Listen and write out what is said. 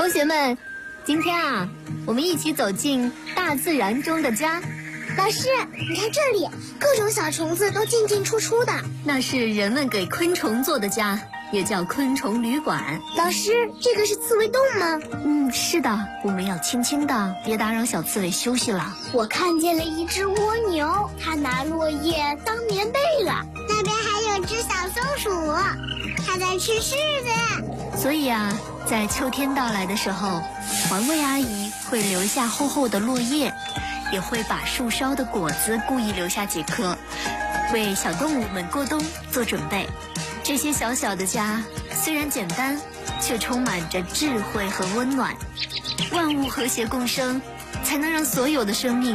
同学们，今天啊，我们一起走进大自然中的家。 老师，你看这里，各种小虫子都进进出出的。 那是人们给昆虫做的家，也叫昆虫旅馆。 老师，这个是刺猬洞吗？ 是的，我们要轻轻的，别打扰小刺猬休息了。 我看见了一只蜗牛，它拿落叶当棉被了。那边还有只小松鼠，它在吃柿子。 所以啊，在秋天到来的时候，环卫阿姨会留下厚厚的落叶，也会把树梢的果子故意留下几颗，为小动物们过冬做准备。这些小小的家虽然简单，却充满着智慧和温暖。万物和谐共生，才能让所有的生命